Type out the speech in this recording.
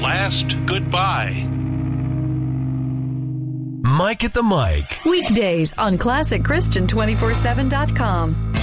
last goodbye. Mike at the Mic. Weekdays on ClassicChristian247.com.